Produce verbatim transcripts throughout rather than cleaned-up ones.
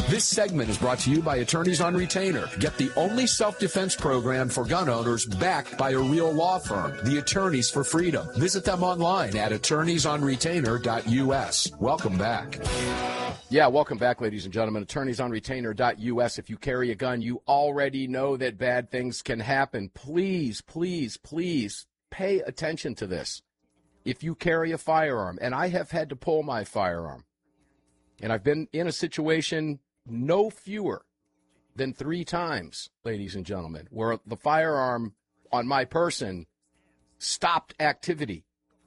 This segment is brought to you by Attorneys on Retainer. Get the only self-defense program for gun owners backed by a real law firm, the Attorneys for Freedom. Visit them online at attorneys on retainer dot U S. Welcome back. Yeah, welcome back, ladies and gentlemen. attorneys on retainer dot U S. If you carry a gun, you already know that bad things can happen. Please, please, please pay attention to this. If you carry a firearm, and I have had to pull my firearm, and I've been in a situation no fewer than three times, ladies and gentlemen, where the firearm on my person stopped activity.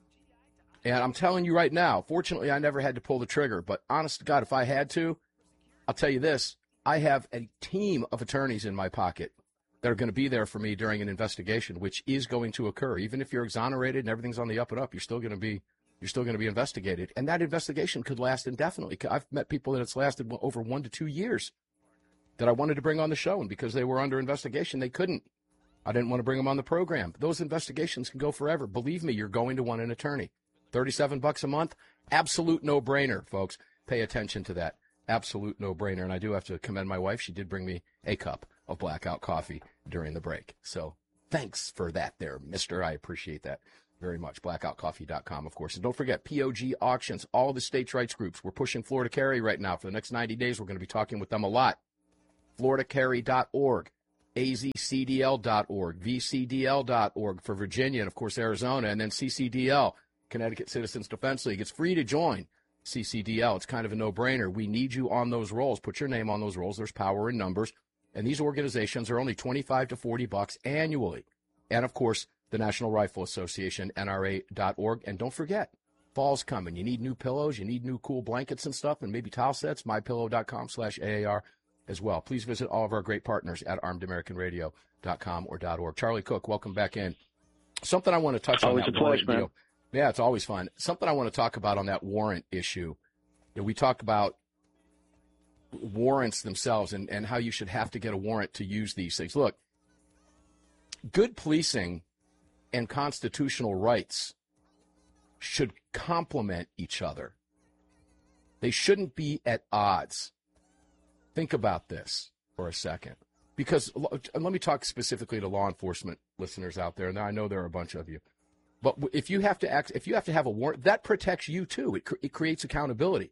And I'm telling you right now, fortunately, I never had to pull the trigger. But honest to God, if I had to, I'll tell you this, I have a team of attorneys in my pocket that are going to be there for me during an investigation, which is going to occur. Even if you're exonerated and everything's on the up and up, you're still going to be You're still going to be investigated. And that investigation could last indefinitely. I've met people that it's lasted over one to two years that I wanted to bring on the show. And because they were under investigation, they couldn't. I didn't want to bring them on the program. Those investigations can go forever. Believe me, you're going to want an attorney. thirty-seven bucks a month. Absolute no-brainer, folks. Pay attention to that. Absolute no-brainer. And I do have to commend my wife. She did bring me a cup of Blackout coffee during the break. So thanks for that there, mister. I appreciate that very much. blackout coffee dot com, of course. And don't forget, P O G Auctions, all the states' rights groups. We're pushing Florida Carry right now. For the next ninety days, we're going to be talking with them a lot. florida carry dot org, A Z C D L dot org, V C D L dot org for Virginia, and, of course, Arizona, and then C C D L, Connecticut Citizens Defense League. It's free to join C C D L. It's kind of a no-brainer. We need you on those rolls. Put your name on those rolls. There's power in numbers. And these organizations are only twenty-five to forty bucks annually. And, of course, the National Rifle Association, N R A dot org. And don't forget, fall's coming. You need new pillows. You need new cool blankets and stuff, and maybe towel sets, my pillow dot com slash A A R as well. Please visit all of our great partners at armed american radio dot com or .org. Charlie Cook, welcome back in. Something I want to touch always on that a pleasure, man. deal. Yeah, it's always fun. Something I want to talk about on that warrant issue. You know, we talk about warrants themselves and, and how you should have to get a warrant to use these things. Look, good policing and constitutional rights should complement each other. They shouldn't be at odds. Think about this for a second. Because, and let me talk specifically to law enforcement listeners out there, and I know there are a bunch of you. But if you have to act, if you have to have a warrant, that protects you too. It, it creates accountability.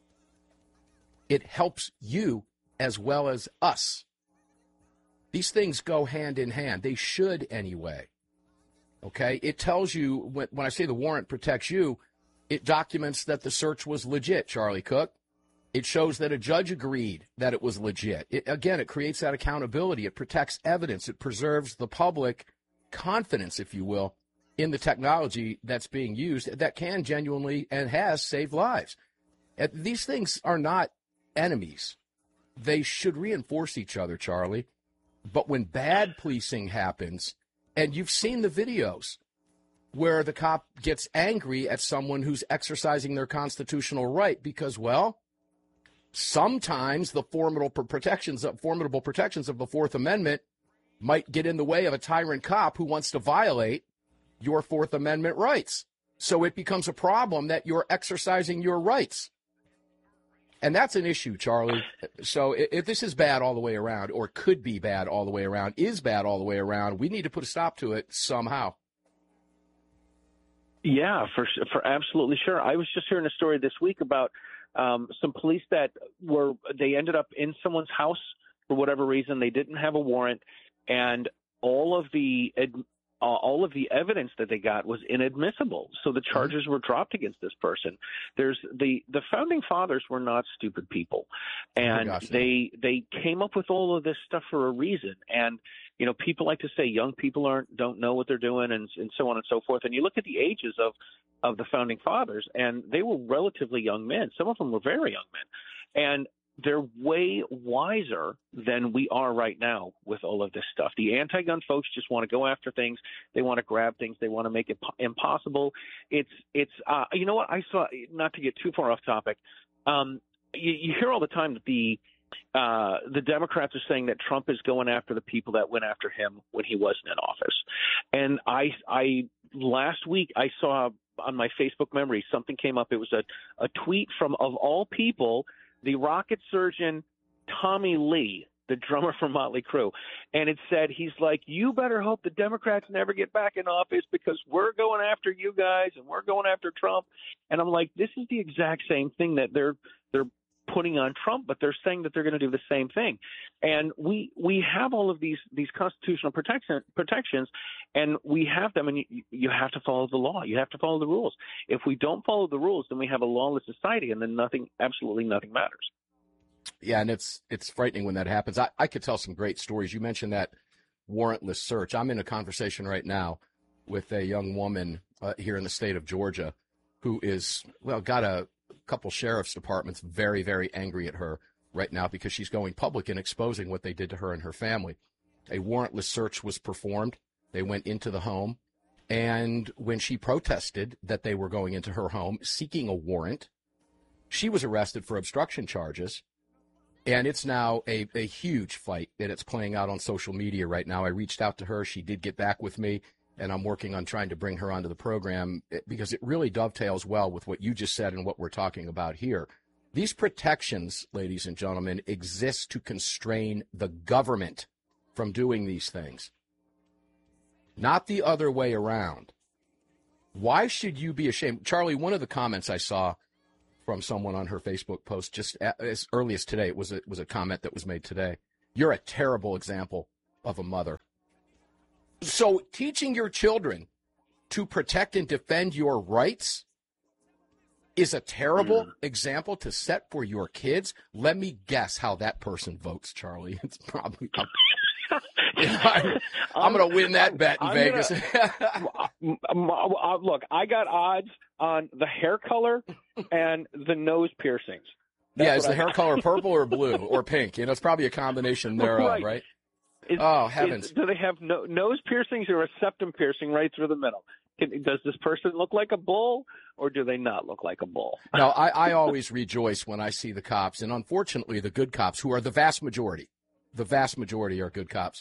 It helps you as well as us. These things go hand in hand. They should anyway. Okay? It tells you, when, when I say the warrant protects you, it documents that the search was legit, Charlie Cook. It shows that a judge agreed that it was legit. It, again, it creates that accountability. It protects evidence. It preserves the public confidence, if you will, in the technology that's being used that can genuinely and has saved lives. And these things are not enemies. They should reinforce each other, Charlie. But when bad policing happens, and you've seen the videos where the cop gets angry at someone who's exercising their constitutional right because, well, sometimes the formidable protections of, formidable protections of the Fourth Amendment might get in the way of a tyrant cop who wants to violate your Fourth Amendment rights. So it becomes a problem that you're exercising your rights. And that's an issue, Charlie. So if this is bad all the way around, or could be bad all the way around, is bad all the way around, we need to put a stop to it somehow. Yeah, for for absolutely sure. I was just hearing a story this week about um, some police that were, they ended up in someone's house for whatever reason. They didn't have a warrant, and all of the uh, all of the evidence that they got was inadmissible. So the charges were dropped against this person. There's the the founding fathers were not stupid people, and oh gosh, they no. they came up with all of this stuff for a reason. And you know, people like to say young people aren't don't know what they're doing, and and so on and so forth. And you look at the ages of of the founding fathers, and they were relatively young men. Some of them were very young men, and they're way wiser than we are right now with all of this stuff. The anti-gun folks just want to go after things. They want to grab things. They want to make it po- impossible. It's, it's uh, you know what? I saw, not to get too far off topic, um, you, you hear all the time that the uh, the Democrats are saying that Trump is going after the people that went after him when he wasn't in office. And I, I last week I saw on my Facebook memory something came up. It was a, a tweet from, of all people, the rocket surgeon Tommy Lee, the drummer from Motley Crue. And it said, he's like, you better hope the Democrats never get back in office because we're going after you guys and we're going after Trump. And I'm like, this is the exact same thing that they're they're putting on Trump, but they're saying that they're going to do the same thing. And we we have all of these these constitutional protection protections, and we have them, and you, you have to follow the law. You have to follow the rules. If we don't follow the rules, then we have a lawless society, and then nothing, absolutely nothing matters. Yeah, and it's it's frightening when that happens. I, I could tell some great stories. You mentioned that warrantless search. I'm in a conversation right now with a young woman uh, here in the state of Georgia who is, well, got a couple sheriff's departments very, very angry at her right now because she's going public and exposing what they did to her and her family. A warrantless search was performed. They went into the home, and when she protested that they were going into her home seeking a warrant, she was arrested for obstruction charges. And it's now a, a huge fight that it's playing out on social media right now. I reached out to her. She did get back with me, and I'm working on trying to bring her onto the program because it really dovetails well with what you just said and what we're talking about here. These protections, ladies and gentlemen, exist to constrain the government from doing these things, not the other way around. Why should you be ashamed? Charlie, one of the comments I saw from someone on her Facebook post just as early as today, it was a, was a comment that was made today. You're a terrible example of a mother. So teaching your children to protect and defend your rights is a terrible mm. example to set for your kids. Let me guess how that person votes, Charlie. It's probably I'm, I'm, I'm going to win that bet in I'm Vegas. Gonna, look, I got odds on the hair color and the nose piercings. That's yeah, is the I hair got. color purple or blue or pink? You know, it's probably a combination thereof, right? right? Is, oh, heavens. Is, do they have no, nose piercings or a septum piercing right through the middle? Can, does this person look like a bull, or do they not look like a bull? No, I, I always rejoice when I see the cops, and unfortunately the good cops, who are the vast majority, the vast majority are good cops.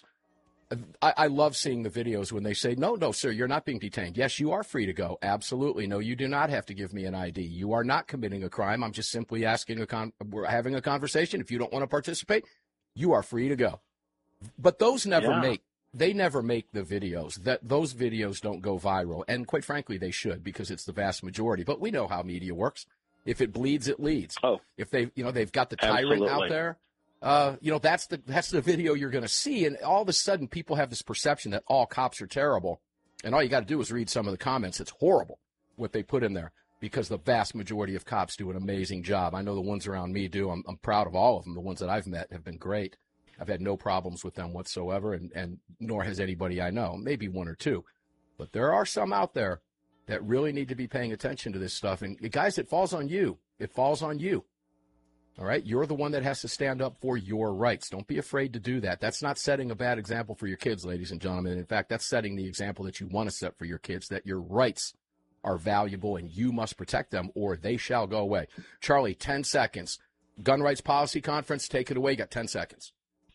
I, I love seeing the videos when they say, no, no, sir, you're not being detained. Yes, you are free to go. Absolutely. No, you do not have to give me an I D. You are not committing a crime. I'm just simply asking a con- we're having a conversation. If you don't want to participate, you are free to go. But those never yeah. make, they never make the videos. That those videos don't go viral. And quite frankly, they should, because it's the vast majority. But we know how media works. If it bleeds, it leads. Oh, if they, you know, they've got the tyrant absolutely. out there. Uh, you know, that's the that's the video you're going to see. And all of a sudden, people have this perception that all cops are terrible. And all you got to do is read some of the comments. It's horrible what they put in there, because the vast majority of cops do an amazing job. I know the ones around me do. I'm, I'm proud of all of them. The ones that I've met have been great. I've had no problems with them whatsoever, and, and nor has anybody I know, maybe one or two. But there are some out there that really need to be paying attention to this stuff. And, guys, it falls on you. It falls on you. All right? You're the one that has to stand up for your rights. Don't be afraid to do that. That's not setting a bad example for your kids, ladies and gentlemen. In fact, that's setting the example that you want to set for your kids, that your rights are valuable and you must protect them or they shall go away. Charlie, ten seconds. Gun Rights Policy Conference, take it away. You got ten seconds.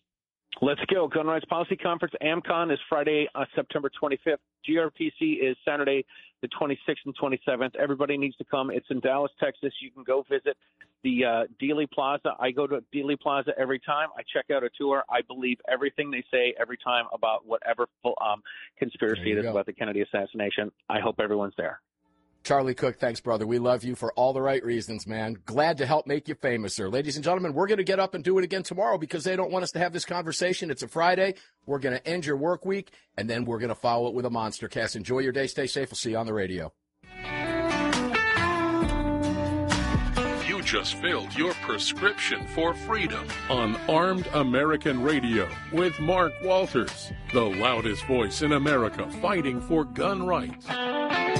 Let's go. Gun Rights Policy Conference. AmCon is Friday, uh, September twenty-fifth. G R P C is Saturday, the twenty-sixth and twenty-seventh. Everybody needs to come. It's in Dallas, Texas. You can go visit the uh, Dealey Plaza. I go to Dealey Plaza every time. I check out a tour. I believe everything they say every time about whatever um, conspiracy it is go. about the Kennedy assassination. I hope everyone's there. Charlie Cook, thanks, brother. We love you for all the right reasons, man. Glad to help make you famous, sir. Ladies and gentlemen, we're going to get up and do it again tomorrow because they don't want us to have this conversation. It's a Friday. We're going to end your work week, and then we're going to follow it with a monster cast. Enjoy your day. Stay safe. We'll see you on the radio. You just filled your prescription for freedom on Armed American Radio with Mark Walters, the loudest voice in America fighting for gun rights.